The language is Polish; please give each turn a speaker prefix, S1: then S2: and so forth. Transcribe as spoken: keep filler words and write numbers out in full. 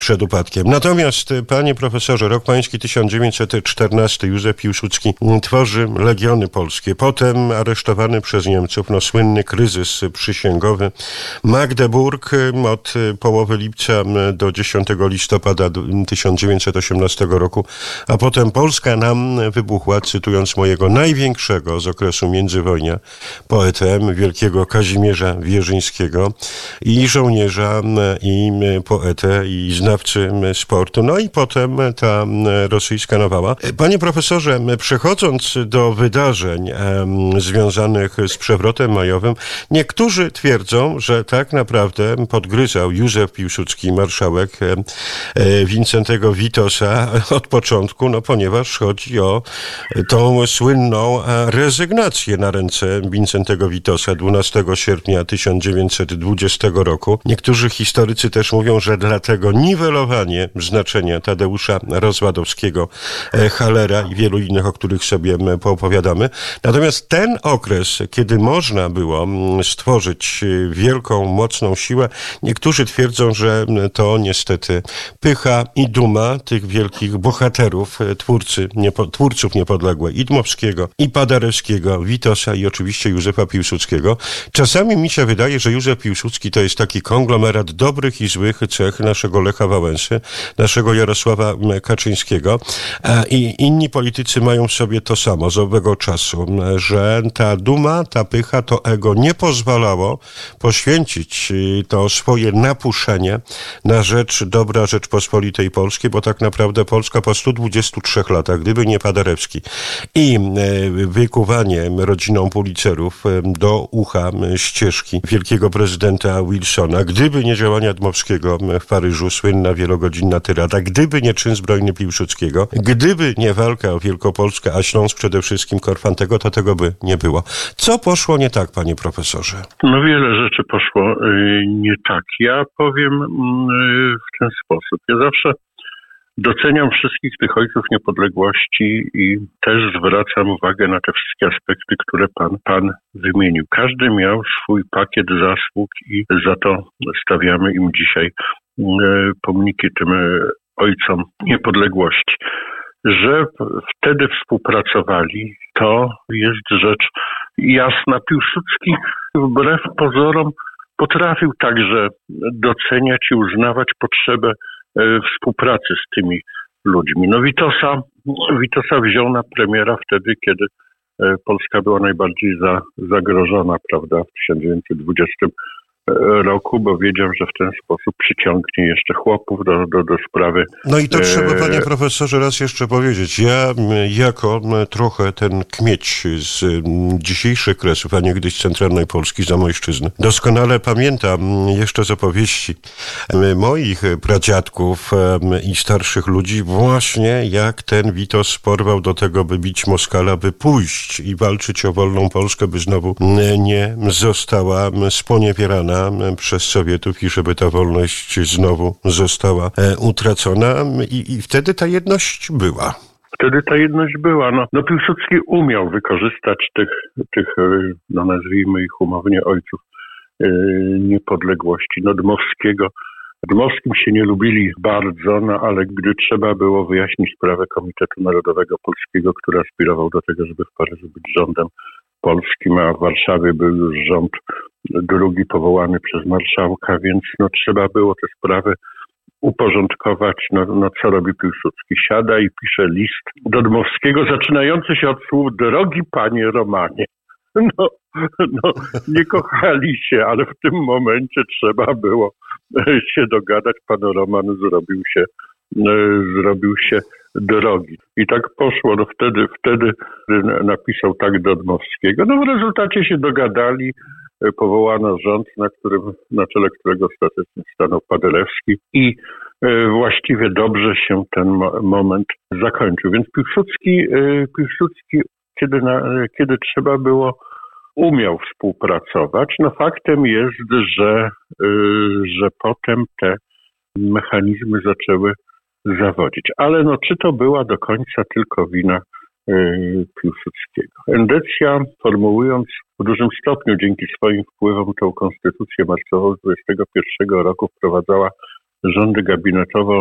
S1: przed upadkiem. Natomiast, panie profesorze, rok pański tysiąc dziewięćset czternasty, Józef Piłsudski tworzy Legiony Polskie. Potem aresztowany przez Niemców, no słynny kryzys przysięgowy. Magdeburg od połowy lipca do dziesiątego listopada tysiąc dziewięćset osiemnastego roku, a potem Polska nam wybuchła, cytując mojego największego z okresu międzywojnia poetę, wielkiego Kazimierza Wierzyńskiego, i żołnierza, i poetę, i znawcy sportu. No i potem ta rosyjska nawała. Panie profesorze, przechodząc do wydarzeń em, związanych z przewrotem majowym, niektórzy twierdzą, że tak naprawdę podgryzał Józef Piłsudski, marszałek e, Wincentego Witosa od początku, no ponieważ chodzi o tą słynną rezygnację na ręce Wincentego Witosa dwunastego sierpnia tysiąc dziewięćset dwudziestego roku. Niektórzy historycy też mówią, że dlatego niwelowanie znaczenia Tadeusza Rozwadowskiego, Hallera i wielu innych, o których sobie poopowiadamy. Natomiast ten okres, kiedy można było stworzyć wielką, mocną siłę, niektórzy twierdzą, że to niestety pycha i duma tych wielkich bohaterów, twórcy, niepo, twórców niepodległej, i Dmowskiego, i Paderewskiego, Witosa i oczywiście Józefa Piłsudskiego. Czasami mi się wydaje, że Józef Piłsudski to jest taki konglomerat dobrych i złych cech naszego Lecha Wałęsy, naszego Jarosława Kaczyńskiego, i inni politycy mają w sobie to samo z owego czasu, że ta duma, ta pycha, to ego nie pozwalało poświęcić to swoje napuszenie na rzecz dobra Rzeczpospolitej Polskiej, bo tak naprawdę Polska po stu dwudziestu trzech latach, gdyby nie Paderewski i wykuwanie rodziną Pulicerów do ucha ścieżki wielkiego prezydenta Wilsona, gdyby nie działania Dmowskiego w Paryżu, słynna wielogodzinna tyrada, gdyby nie czyn zbrojny Piłsudskiego, gdyby nie walka o Wielkopolskę, a Śląsk przede wszystkim Korfantego, to tego by nie było. Co poszło nie tak, panie profesorze?
S2: No wiele rzeczy poszło y, nie tak. Ja powiem y, w ten sposób. Ja zawsze doceniam wszystkich tych ojców niepodległości i też zwracam uwagę na te wszystkie aspekty, które pan, pan wymienił. Każdy miał swój pakiet zasług i za to stawiamy im dzisiaj y, pomniki tym y, ojcom niepodległości. Że wtedy współpracowali, to jest rzecz jasna. Piłsudski wbrew pozorom potrafił także doceniać i uznawać potrzebę współpracy z tymi ludźmi. No Witosa, Witosa wziął na premiera wtedy, kiedy Polska była najbardziej za, zagrożona, prawda, w tysiąc dziewięćset dwudziestym roku, bo wiedział, że w ten sposób przyciągnie jeszcze chłopów do, do, do sprawy.
S1: No i to trzeba, panie profesorze, raz jeszcze powiedzieć. Ja jako trochę ten kmieć z dzisiejszych Kresów, a niegdyś centralnej Polski, Zamojszczyzny, doskonale pamiętam jeszcze z opowieści moich pradziadków i starszych ludzi właśnie, jak ten Witos porwał do tego, by bić Moskala, by pójść i walczyć o wolną Polskę, by znowu nie została sponiewierana przez Sowietów i żeby ta wolność znowu została utracona. I, i wtedy ta jedność była.
S2: Wtedy ta jedność była. No, no Piłsudski umiał wykorzystać tych, tych, no nazwijmy ich umownie, ojców yy, niepodległości. No Dmowskiego. Dmowskim się nie lubili bardzo, no ale gdy trzeba było wyjaśnić sprawę Komitetu Narodowego Polskiego, który aspirował do tego, żeby w Paryżu być rządem polskim, a w Warszawie był już rząd drugi powołany przez marszałka, więc no trzeba było te sprawy uporządkować. No, no co robi Piłsudski? Siada i pisze list do Dmowskiego, zaczynający się od słów: drogi panie Romanie. No, no nie kochali się, ale w tym momencie trzeba było się dogadać. Pan Roman zrobił się, zrobił się drogi. I tak poszło. No wtedy, wtedy napisał tak do Dmowskiego. No w rezultacie się dogadali. Powołano rząd, na którym, na czele którego ostatecznie stanął Paderewski i właściwie dobrze się ten moment zakończył. Więc Piłsudski, Piłsudski kiedy, na, kiedy trzeba było, umiał współpracować. No faktem jest, że, że potem te mechanizmy zaczęły zawodzić. Ale no, czy to była do końca tylko wina Piłsudskiego? Endecja, formułując w dużym stopniu dzięki swoim wpływom tą konstytucję marcową z dwudziestego pierwszego roku, wprowadzała rządy gabinetowo